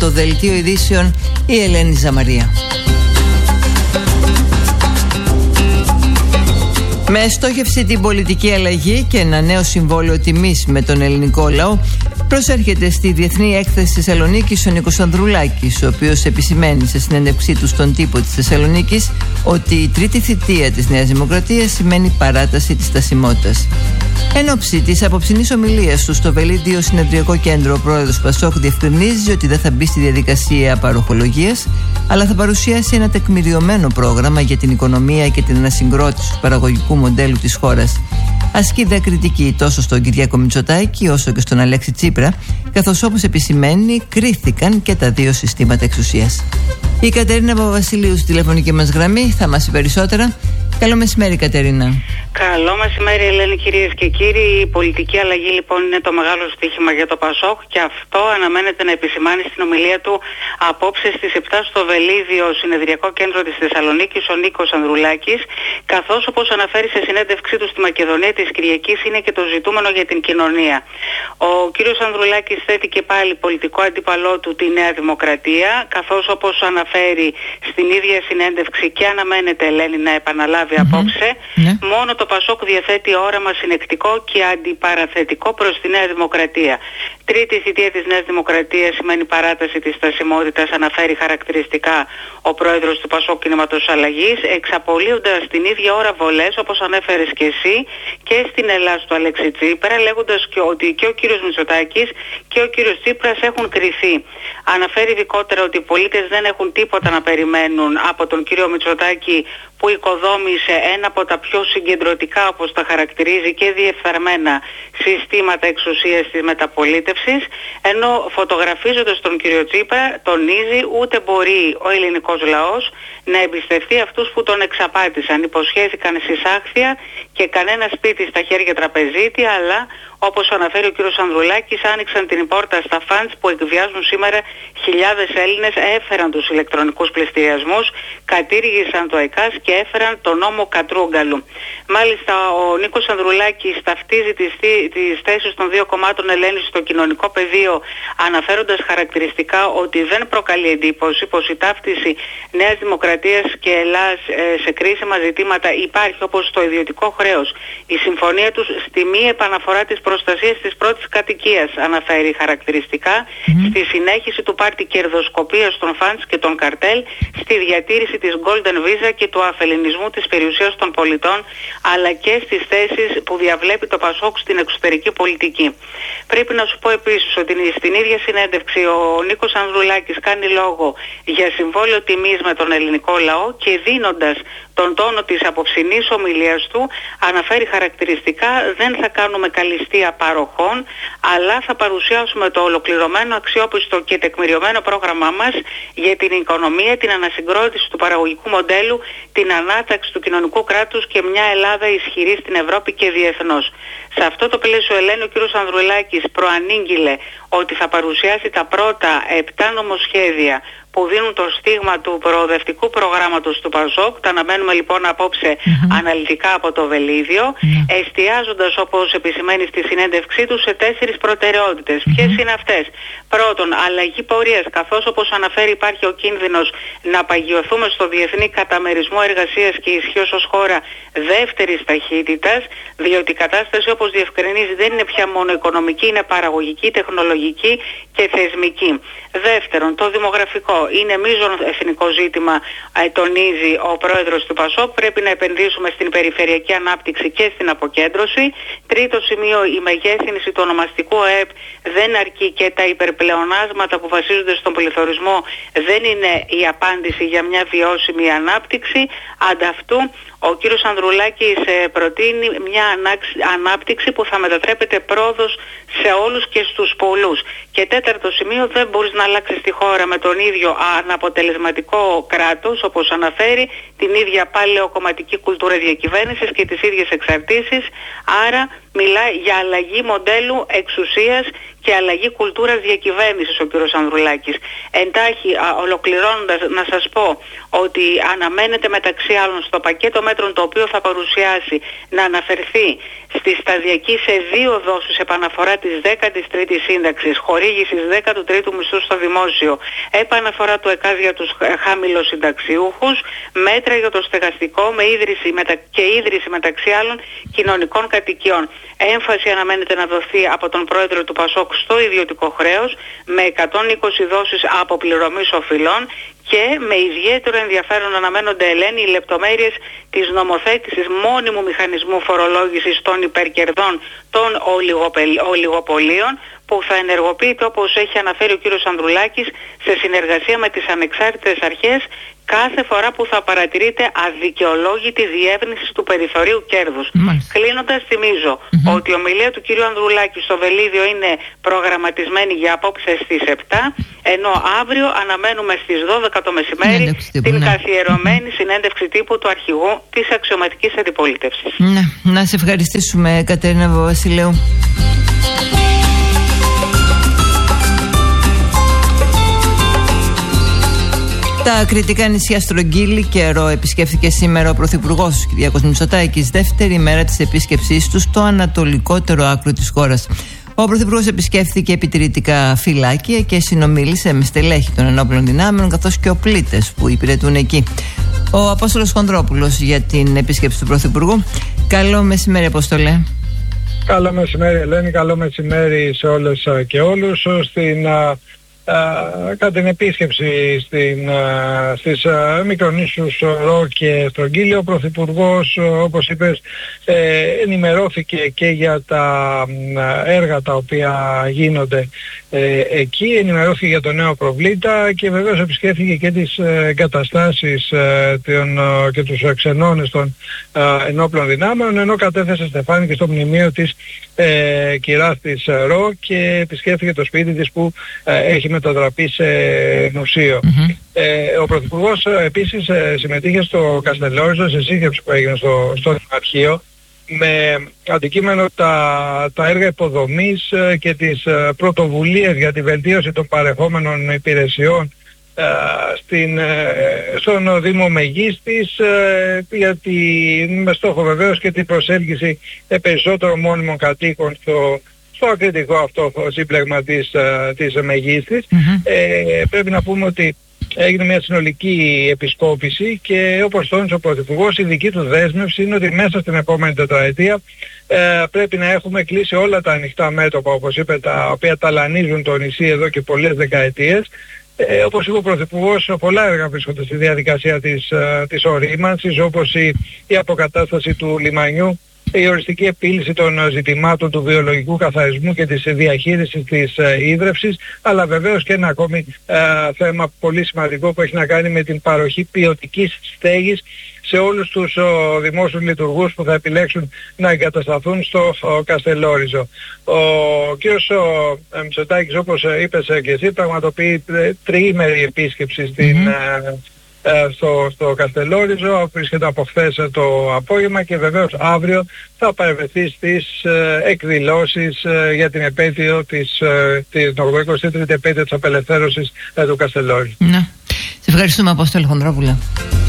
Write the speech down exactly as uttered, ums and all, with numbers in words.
το Δελτίο Ειδήσεων η Ελένη Ζαμαρία. Με στόχευση την πολιτική αλλαγή και ένα νέο συμβόλαιο τιμής με τον ελληνικό λαό, προσέρχεται στη Διεθνή Έκθεση Θεσσαλονίκης ο Νίκος Ανδρουλάκης, ο οποίος επισημαίνει σε συνέντευξή του στον τύπο της Θεσσαλονίκης ότι η τρίτη θητεία της Νέας Δημοκρατίας σημαίνει παράταση της στασιμότητας. Εν ώψη της απόψινής ομιλίας του στο Βελίδιο Συνεδριακό Κέντρο, ο πρόεδρος Πασόκ διευκρινίζει ότι δεν θα μπει στη διαδικασία παροχολογίας, αλλά θα παρουσιάσει ένα τεκμηριωμένο πρόγραμμα για την οικονομία και την ανασυγκρότηση του παραγωγικού μοντέλου της χώρας. Ασκεί δε κριτική τόσο στον Κυριάκο Μητσοτάκη όσο και στον Αλέξη Τσίπρα, καθώς όπως επισημαίνει κρίθηκαν και τα δύο συστήματα εξουσίας. Η Κατερίνα Παπαβασιλείου στη τηλεφωνική μας γραμμή θα μας πει περισσότερα. Καλό μεσημέρι, Κατερίνα. Καλό μεσημέρι, Ελένη, κυρίες και κύριοι. Η πολιτική αλλαγή λοιπόν είναι το μεγάλο στοίχημα για το Πασόκ και αυτό αναμένεται να επισημάνει στην ομιλία του απόψε στις επτά στο Βελίδιο Συνεδριακό Κέντρο της Θεσσαλονίκης ο Νίκος Ανδρουλάκης, καθώς όπως αναφέρει σε συνέντευξή του στη Μακεδονία της Κυριακής είναι και το ζητούμενο για την κοινωνία. Ο κύριος Ανδρουλάκης θέτει και πάλι πολιτικό αντίπαλό του τη Νέα Δημοκρατία, καθώς όπως αναφέρει στην ίδια συνέντευξη και αναμένεται, Ελένη, να επαναλάβει Mm-hmm. απόψε, ναι. μόνο το Πασόκ διαθέτει όραμα συνεκτικό και αντιπαραθετικό προς τη Νέα Δημοκρατία. Τρίτη θητεία της Νέας Δημοκρατίας σημαίνει παράταση της στασιμότητας, αναφέρει χαρακτηριστικά ο πρόεδρος του Πασόκ Κινήματος Αλλαγής, εξαπολύοντας την ίδια ώρα βολές, όπως ανέφερες και εσύ, και στην Ελλάδα του Αλέξη Τσίπρα, λέγοντας και ότι και ο κύριος Μητσοτάκης και ο κύριος Τσίπρας έχουν κρυθεί. Αναφέρει ειδικότερα ότι οι πολίτες δεν έχουν τίποτα να περιμένουν από τον κύριο Μητσοτάκη, που οικοδόμησε ένα από τα πιο συγκεντρωτικά, όπως τα χαρακτηρίζει, και διεφθαρμένα συστήματα εξουσίας της μεταπολίτευσης, ενώ φωτογραφίζοντας τον κύριο Τσίπρα τονίζει ούτε μπορεί ο ελληνικός λαός να εμπιστευτεί αυτούς που τον εξαπάτησαν, υποσχέθηκαν συσάχθεια και κανένα σπίτι στα χέρια τραπεζίτη, αλλά όπως αναφέρει ο κύριος Ανδρουλάκης, άνοιξαν την πόρτα στα φαντς που εκβιάζουν σήμερα χιλιάδες Έλληνες, έφεραν τους ηλεκτρονικούς πληστηριασμούς, κατήργησαν το ΕΚΑΣ και έφεραν τον νόμο Κατρούγκαλου. Μάλιστα ο Νίκος Ανδρουλάκης ταυτίζει τις, τις θέσεις των δύο κομμάτων, Ελένη, στο κοινωνικό πεδίο, αναφέροντας χαρακτηριστικά ότι δεν προκαλεί εντύπωση πως η ταύτιση Νέας Δημοκρατίας και Ελλάς ε, σε κρίσιμα ζητήματα υπάρχει, όπως το ιδιωτικό χρέος, η συμφωνία τους στη μη επαναφορά της προστασίας της πρώτης κατοικίας, αναφέρει χαρακτηριστικά, mm-hmm. στη συνέχιση του πάρτι κερδοσκοπίας των φαντς και των καρτέλ, στη διατήρηση της Golden Visa και του αφελινισμού της περιουσίας των πολιτών, αλλά και στις θέσεις που διαβλέπει το Πασόκ στην εξωτερική πολιτική. Πρέπει να σου πω επίσης ότι στην ίδια συνέντευξη ο Νίκος Ανδρουλάκης κάνει λόγο για συμβόλαιο τιμής με τον ελληνικό λαό και δίνοντας τον τόνο της απόψινής ομιλίας του αναφέρει χαρακτηριστικά δεν θα κάνουμε καλυστία παροχών, αλλά θα παρουσιάσουμε το ολοκληρωμένο, αξιόπιστο και τεκμηριωμένο πρόγραμμά μας για την οικονομία, την ανασυγκρότηση του παραγωγικού μοντέλου, την ανάταξη του κοινωνικού κράτους και μια Ελλάδα ισχυρή στην Ευρώπη και διεθνώς. Σε αυτό το πλαίσιο, Ελένη, ο κ. Ανδρουλάκης προανήγγειλε ότι θα παρουσιάσει τα πρώτα επτά νομοσχέδια που δίνουν το στίγμα του προοδευτικού προγράμματος του Πασόκ. Τα αναμένουμε λοιπόν απόψε mm-hmm. αναλυτικά από το Βελίδιο, mm-hmm. εστιάζοντας, όπως επισημαίνει στη συνέντευξή του, σε τέσσερις προτεραιότητες. Mm-hmm. Ποιες είναι αυτές? Πρώτον, αλλαγή πορείας, καθώς όπως αναφέρει υπάρχει ο κίνδυνος να παγιωθούμε στο διεθνή καταμερισμό εργασίας και ισχύως ως χώρα δεύτερης ταχύτητας, διότι η κατάσταση, όπως διευκρινίζει, δεν είναι πια μόνο οικονομική, είναι παραγωγική, τεχνολογική και θεσμική. Δεύτερον, το δημογραφικό είναι μείζον εθνικό ζήτημα, τονίζει ο πρόεδρος του Πασόκ. Πρέπει να επενδύσουμε στην περιφερειακή ανάπτυξη και στην αποκέντρωση. Τρίτο σημείο, η μεγέθυνση του ονομαστικού ΑΕΠ δεν αρκεί και τα υπερπλεονάσματα που βασίζονται στον πληθωρισμό δεν είναι η απάντηση για μια βιώσιμη ανάπτυξη. Ανταυτού, ο κύριος Ανδρουλάκης προτείνει μια ανάπτυξη που θα μετατρέπεται πρόοδος σε όλους και στους πολλούς. Και τέταρτο σημείο, δεν μπορείς να αλλάξεις τη χώρα με τον ίδιο αναποτελεσματικό κράτος, όπως αναφέρει, την ίδια παλαιοκομματική κουλτούρα διακυβέρνησης και τις ίδιες εξαρτήσεις. Άρα μιλάει για αλλαγή μοντέλου εξουσίας και αλλαγή κουλτούρας διακυβέρνησης ο κ. Ανδρουλάκης. Εντάχει, ολοκληρώνοντας, να σας πω ότι αναμένεται μεταξύ άλλων στο πακέτο μέτρων το οποίο θα παρουσιάσει να αναφερθεί στη σταδιακή σε δύο δόσεις επαναφορά της δέκατης τρίτης σύνταξης, χορήγησης δέκατου τρίτου μισθού στο δημόσιο, επαναφορά του ΕΚΑΔ για τους χαμηλοσυνταξιούχους, μέτρα για το στεγαστικό με ίδρυση μετα... και ίδρυση μεταξύ άλλων κοινωνικών κατοικιών. Έμφαση αναμένεται να δοθεί από τον πρόεδρο του ΠΑΣΟΚ στο ιδιωτικό χρέος με εκατόν είκοσι δόσεις αποπληρωμής οφειλών και με ιδιαίτερο ενδιαφέρον αναμένονται, Ελένη, οι λεπτομέρειες της νομοθέτησης μόνιμου μηχανισμού φορολόγησης των υπερκερδών των ολιγοπολίων που θα ενεργοποιείται, όπως έχει αναφέρει ο κύριος Ανδρουλάκης, σε συνεργασία με τις ανεξάρτητες αρχές κάθε φορά που θα παρατηρείται αδικαιολόγητη διεύρυνση του περιθωρίου κέρδους. Κλείνοντας, θυμίζω mm-hmm. ότι η ομιλία του κύριου Ανδρουλάκη στο Βελίδιο είναι προγραμματισμένη για απόψε στις επτά, ενώ αύριο αναμένουμε στις δώδεκα το μεσημέρι τύπου, την ναι. καθιερωμένη mm-hmm. συνέντευξη τύπου του αρχηγού της αξιωματικής αντιπολίτευσης. Ναι. Να σε ευχαριστήσουμε, Κατερίνα Βασιλείου. Τα Κρητικά νησιά Στρογγύλη και Ρο επισκέφθηκε σήμερα ο Πρωθυπουργός Κυριάκος Μητσοτάκης, δεύτερη μέρα της επίσκεψής του στο ανατολικότερο άκρο της χώρας. Ο Πρωθυπουργός επισκέφθηκε επιτηρητικά φυλάκια και συνομίλησε με στελέχη των ενόπλων δυνάμεων καθώς και οπλίτες που υπηρετούν εκεί. Ο Απόστολος Χονδρόπουλος για την επίσκεψη του Πρωθυπουργού. Καλό μεσημέρι, Απόστολε. Καλό μεσημέρι, Ελένη. Καλό μεσημέρι σε όλες και όλους. Στην Uh, κατά την επίσκεψη στην, uh, στις uh, μικρονήσους Ρο και Στρογγύλη, ο Πρωθυπουργός, uh, όπως είπες, ε, ενημερώθηκε και για τα uh, έργα τα οποία γίνονται ε, εκεί, ενημερώθηκε για το νέο προβλήτα και βεβαίως επισκέφθηκε και τις uh, εγκαταστάσεις uh, των, uh, και τους ξενώνες των uh, ενόπλων δυνάμεων, ενώ κατέθεσε στεφάνι και στο μνημείο της ε, κυράς της Ρο και επισκέφθηκε το σπίτι της που ε, έχει μετατραπεί σε μουσείο. Mm-hmm. Ε, ο Πρωθυπουργός ε, επίσης ε, συμμετείχε στο Καστελόριζο σε σύσκεψη που έγινε στο, στο αρχείο με αντικείμενο τα, τα έργα υποδομής ε, και τις ε, πρωτοβουλίες για τη βελτίωση των παρεχόμενων υπηρεσιών ε, στην, ε, στον Δήμο Μεγίστης, ε, γιατί με στόχο βεβαίως και την προσέλκυση ε, περισσότερων μόνιμων κατοίκων στο στο ακριτικό αυτό σύμπλεγμα της, της Μεγίστης. Mm-hmm. Ε, πρέπει να πούμε ότι έγινε μια συνολική επισκόπηση και όπως τόνισε ο Πρωθυπουργός, η δική του δέσμευση είναι ότι μέσα στην επόμενη τετραετία ε, πρέπει να έχουμε κλείσει όλα τα ανοιχτά μέτωπα, όπως είπε, τα οποία ταλανίζουν το νησί εδώ και πολλές δεκαετίες. Ε, όπως είπε ο Πρωθυπουργός, πολλά έργα βρίσκονται στη διαδικασία της, της ορίμανσης, όπως η, η αποκατάσταση του λιμανιού, η οριστική επίλυση των ζητημάτων του βιολογικού καθαρισμού και της διαχείρισης της ε, ίδρευσης, αλλά βεβαίως και ένα ακόμη ε, θέμα πολύ σημαντικό που έχει να κάνει με την παροχή ποιοτικής στέγης σε όλους τους ο, δημόσιους λειτουργούς που θα επιλέξουν να εγκατασταθούν στο ο, Καστελόριζο. Ο κ. Μητσοτάκης, όπως είπες και εσύ, πραγματοποιεί τριήμερη επίσκεψη στην mm-hmm. Στο, στο Καστελόριζο, βρίσκεται από χθες το απόγευμα και βεβαίως αύριο θα παρευρεθεί στις ε, εκδηλώσεις ε, για την επέτειο της, ε, της ογδοηκοστή τρίτη επέτειο της απελευθέρωσης ε, του Καστελόριζου. Ναι. Σε ευχαριστούμε, Απόστολε Χονδρόπουλε.